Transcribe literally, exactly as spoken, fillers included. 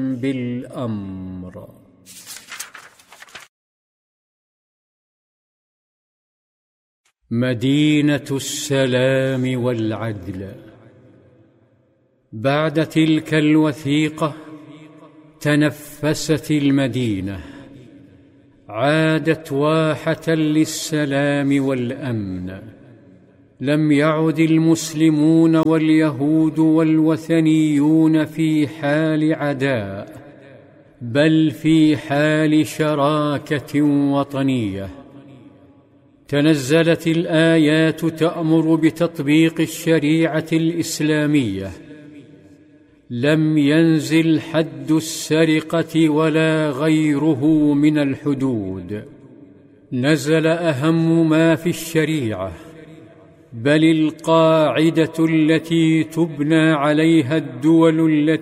بالأمر. مدينة السلام والعدل. بعد تلك الوثيقة تنفست المدينة، عادت واحة للسلام والأمن. لم يعد المسلمون واليهود والوثنيون في حال عداء، بل في حال شراكة وطنية. تنزلت الآيات تأمر بتطبيق الشريعة الإسلامية. لم ينزل حد السرقة ولا غيره من الحدود، نزل أهم ما في الشريعة، بل القاعدة التي تبنى عليها الدول التي